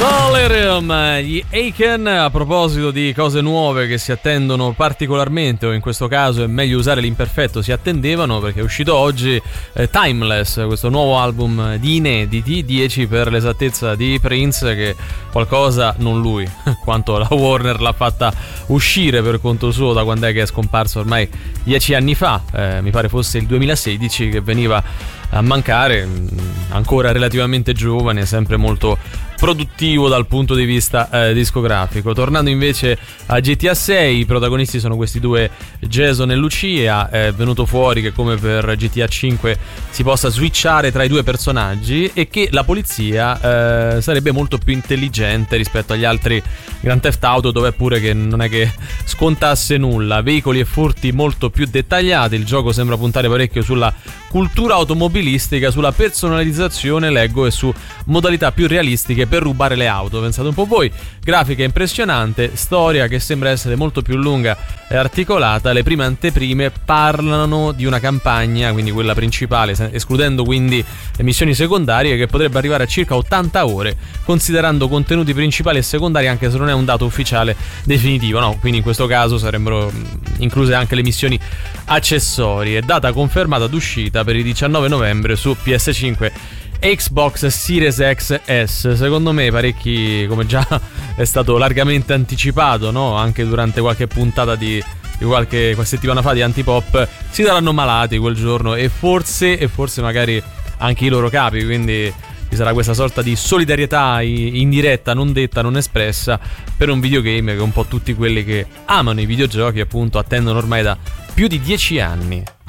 Solarium, gli Aiken. A proposito di cose nuove che si attendono particolarmente, o in questo caso è meglio usare l'imperfetto, si attendevano, perché è uscito oggi Timeless, questo nuovo album di inediti, 10 per l'esattezza, di Prince, che qualcosa, non lui, quanto la Warner l'ha fatta uscire per conto suo da quando è che è scomparso ormai 10 anni fa, mi pare fosse il 2016 che veniva a mancare, ancora relativamente giovane, sempre molto produttivo dal punto di vista discografico. Tornando invece a GTA 6, i protagonisti sono questi due, Jason e Lucia. È venuto fuori che, come per GTA 5, si possa switchare tra i due personaggi e che la polizia sarebbe molto più intelligente rispetto agli altri Grand Theft Auto, dove pure che non è che scontasse nulla. Veicoli e furti molto più dettagliati. Il gioco sembra puntare parecchio sulla cultura automobilistica, sulla personalizzazione, leggo, e su modalità più realistiche per rubare le auto. Pensate un po' voi. Grafica impressionante, storia che sembra essere molto più lunga e articolata. Le prime anteprime parlano di una campagna, quindi quella principale, escludendo quindi le missioni secondarie, che potrebbe arrivare a circa 80 ore, considerando contenuti principali e secondari, anche se non è un dato ufficiale definitivo, no? Quindi in questo caso sarebbero incluse anche le missioni accessorie. Data confermata d'uscita per il 19 novembre su PS5 e Xbox Series XS. Secondo me parecchi, come già è stato largamente anticipato, no? Anche durante qualche puntata di qualche settimana fa di Antipop, si daranno malati quel giorno, e forse magari anche i loro capi, quindi ci sarà questa sorta di solidarietà indiretta, non detta, non espressa, per un videogame che un po' tutti quelli che amano i videogiochi appunto attendono ormai da più di 10 anni.